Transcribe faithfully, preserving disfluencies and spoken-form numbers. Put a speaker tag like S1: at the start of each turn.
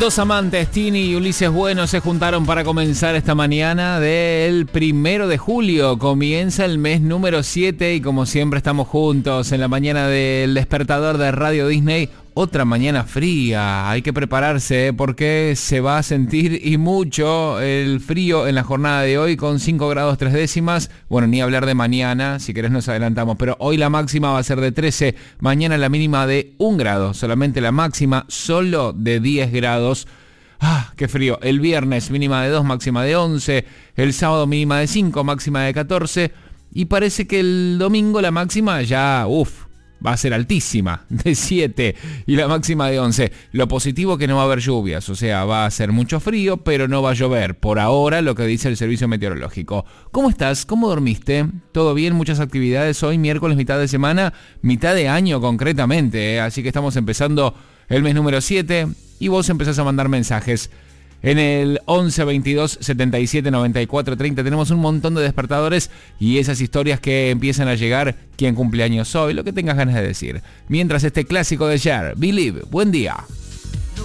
S1: Dos amantes, Tini y Ulises Bueno, se juntaron para comenzar esta mañana del primero de julio. Comienza el mes número siete y como siempre estamos juntos en la mañana del despertador de Radio Disney. Otra mañana fría, hay que prepararse porque se va a sentir y mucho el frío en la jornada de hoy con cinco grados tres décimas. Bueno, ni hablar de mañana, si querés nos adelantamos, pero hoy la máxima va a ser de trece, mañana la mínima de un grado, solamente la máxima solo de diez grados. ¡Ah, qué frío! El viernes mínima de dos, máxima de once, el sábado mínima de cinco, máxima de catorce y parece que el domingo la máxima ya, uff, va a ser altísima, de siete y la máxima de once. Lo positivo que no va a haber lluvias, o sea, va a ser mucho frío, pero no va a llover. Por ahora, lo que dice el servicio meteorológico. ¿Cómo estás? ¿Cómo dormiste? ¿Todo bien? Muchas actividades hoy, miércoles, mitad de semana, mitad de año concretamente, ¿eh? Así que estamos empezando el mes número siete y vos empezás a mandar mensajes. En el once veintidós setenta y siete noventa y cuatro treinta tenemos un montón de despertadores y esas historias que empiezan a llegar, quién cumpleaños hoy, lo que tengas ganas de decir. Mientras este clásico de Cher, Believe, buen día.